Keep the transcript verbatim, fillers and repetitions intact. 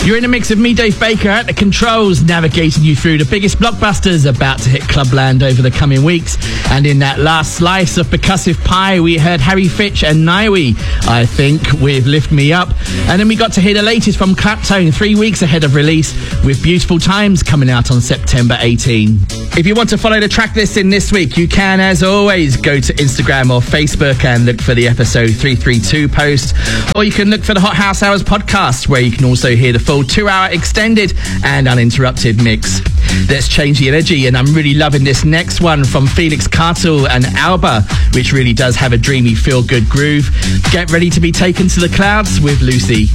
You're in a mix of me, Dave Baker, at the controls, navigating you through the biggest blockbusters about to hit Clubland over the coming weeks. And in that last slice of percussive pie, we heard Harry Fitch and Niwi, I think, with Lift Me Up. And then we got to hear the latest from Claptone, three weeks ahead of release, with Beautiful Times coming out on September eighteenth. If you want to follow the track listing this week, you can, as always, go to Instagram or Facebook and look for the episode three thirty-two post. Or you can look for the Hot House Hours podcast, where you can also hear the full two-hour extended and uninterrupted mix. Let's change the energy, and I'm really loving this next one from Felix Cartel and Alba, which really does have a dreamy, feel-good groove. Get ready to be taken to the clouds with Lucy.